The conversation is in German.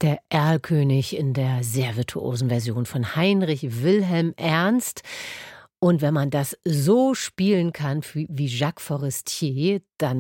der Erlkönig in der sehr virtuosen Version von Heinrich Wilhelm Ernst. Und wenn man das so spielen kann wie Jacques Forestier, dann